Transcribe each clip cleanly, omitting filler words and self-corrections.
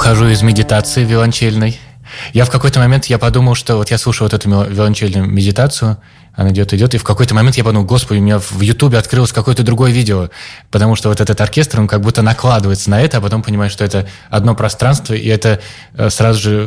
выхожу из медитации виолончельной. Я в какой-то момент подумал, что вот я слушаю вот эту виолончельную медитацию, она идет, и в какой-то момент я подумал, господи, у меня в Ютубе открылось какое-то другое видео, потому что вот этот оркестр, он как будто накладывается на это, а потом понимаешь, что это одно пространство, и это сразу же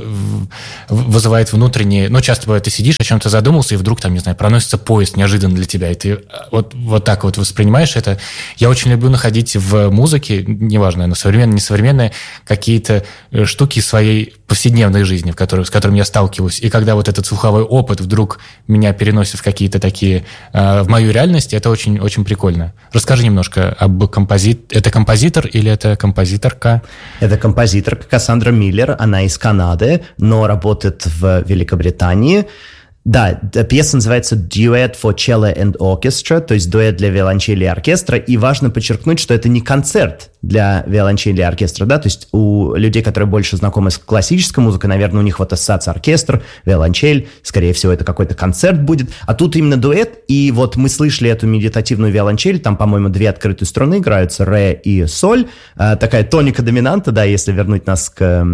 вызывает внутренние... Ну, часто бывает, ты сидишь, о чем-то задумался, и вдруг там, не знаю, проносится поезд неожиданно для тебя, и ты вот так вот воспринимаешь это. Я очень люблю находить в музыке, неважно, она современная, несовременная, какие-то штуки своей повседневной жизни, с которыми я сталкиваюсь. И когда вот этот слуховой опыт вдруг меня переносит в какие-то такие... в мою реальность, это очень, очень прикольно. Расскажи немножко об композиторе. Это композитор или это композиторка? Это композиторка Кассандра Миллер. Она из Канады, но работает в Великобритании. Да, пьеса называется «Duet for Cello and Orchestra», то есть дуэт для виолончели и оркестра, и важно подчеркнуть, что это не концерт для виолончели и оркестра, да, то есть у людей, которые больше знакомы с классической музыкой, наверное, у них вот ассоциация оркестр, виолончель, скорее всего, это какой-то концерт будет, а тут именно дуэт, и вот мы слышали эту медитативную виолончель, там, по-моему, 2 открытые струны играются, ре и соль, такая тоника-доминанта, да, если вернуть нас к...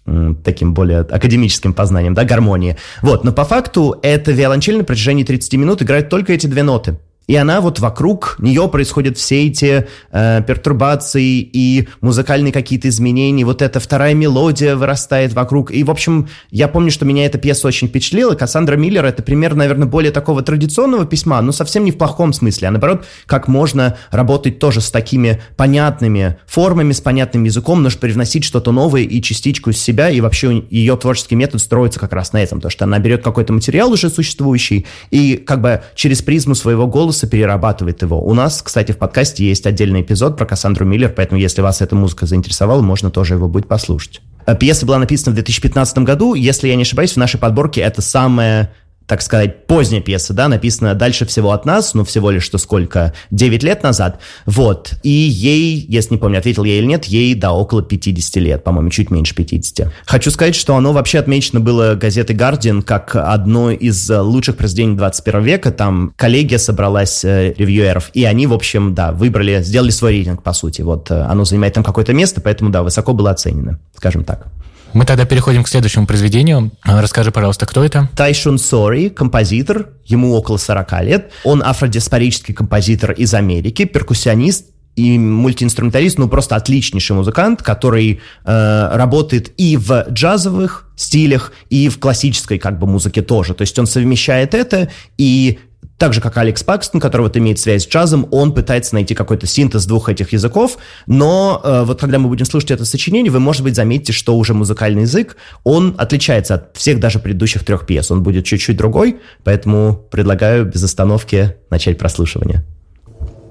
таким более академическим познанием, да, гармонии. Вот, но по факту эта виолончель на протяжении 30 минут играет только эти 2 ноты. И она вот вокруг нее происходят все эти пертурбации и музыкальные какие-то изменения. Вот эта вторая мелодия вырастает вокруг. И, в общем, я помню, что меня эта пьеса очень впечатлила. Кассандра Миллер — это пример, наверное, более такого традиционного письма, но совсем не в плохом смысле. А наоборот, как можно работать тоже с такими понятными формами, с понятным языком, но привносить что-то новое и частичку из себя. И вообще ее творческий метод строится как раз на этом. То, что она берет какой-то материал уже существующий и как бы через призму своего голоса перерабатывает его. У нас, кстати, в подкасте есть отдельный эпизод про Кассандру Миллер, поэтому, если вас эта музыка заинтересовала, можно тоже его будет послушать. Пьеса была написана в 2015 году. Если я не ошибаюсь, в нашей подборке это самая, так сказать, поздняя пьеса, да, написана дальше всего от нас, ну, всего лишь, что сколько, 9 лет назад, вот, и ей, если не помню, ответил я или нет, ей, да, около 50 лет, по-моему, чуть меньше 50. Хочу сказать, что оно вообще отмечено было газетой Guardian как одно из лучших произведений 21 века, там коллегия собралась ревьюеров, и они, в общем, да, выбрали, сделали свой рейтинг, по сути, вот, оно занимает там какое-то место, поэтому, да, высоко было оценено, скажем так. Мы тогда переходим к следующему произведению. Расскажи, пожалуйста, кто это? Тайшун Сори, композитор, ему около 40 лет. Он афродиаспорический композитор из Америки, перкуссионист и мультиинструменталист, ну просто отличнейший музыкант, который работает и в джазовых стилях, и в классической как бы музыке тоже. То есть он совмещает это, и так же, как Алекс Пакстон, который вот имеет связь с джазом, он пытается найти какой-то синтез 2 этих языков, но вот когда мы будем слушать это сочинение, вы, может быть, заметите, что уже музыкальный язык, он отличается от всех даже предыдущих 3 пьес, он будет чуть-чуть другой, поэтому предлагаю без остановки начать прослушивание.